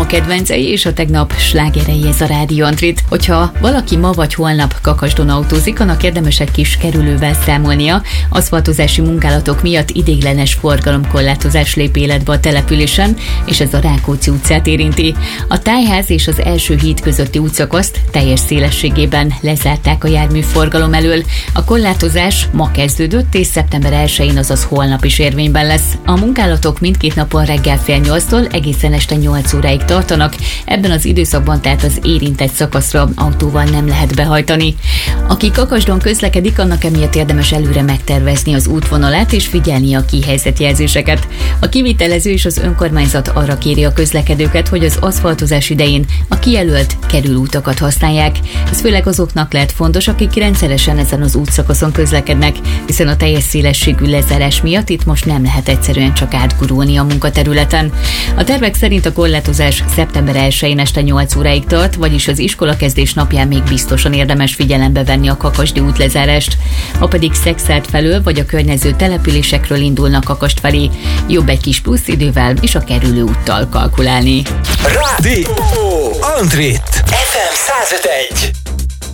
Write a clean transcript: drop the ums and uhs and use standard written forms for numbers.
ma kedvencei és a tegnap slágerei ez a Rádió Antrit. Hogyha valaki ma vagy holnap Kakasdon autózik, annak érdemes egy kis kerülővel számolnia. Aszfaltozási munkálatok miatt ideiglenes forgalomkorlátozás lép életbe a településen, és ez a Rákóczi utcát érinti. A Tájház és az első híd közötti útszakaszt teljes szélességében lezárták a járműforgalom elől. A korlátozás ma kezdődött, és szeptember 1-én, azaz holnap is érvényben lesz. A munkálatok mindkét napon reggel fél 8-tól egészen este 8 óráig tartanak. Ebben az időszakban tehát az érintett szakaszra autóval nem lehet behajtani. Aki Kakasdon közlekedik, annak emiatt érdemes előre megtervezni az útvonalát és figyelni a kihelyzetjelzéseket. A kivitelező és az önkormányzat arra kéri a közlekedőket, hogy az aszfaltozás idején a kijelölt kerülútakat használják. Ez főleg azoknak lehet fontos, akik rendszeresen ezen az útszakaszon közlekednek, hiszen a teljes szélességű lezárás miatt itt most nem lehet egyszerűen csak átgurulni a munkaterületen. A tervek szerint a korlátozás szeptember 1-én este 8 óráig tart, vagyis az iskolakezdés napján még biztosan érdemes figyelembe venni a kakasdi útlezárást. Ha pedig Szekszárd felől vagy a környező településekről indulnak Kakasd felé, jobb egy kis plusz idővel és a kerülő úttal kalkulálni. Rádió Antrit FM 105.1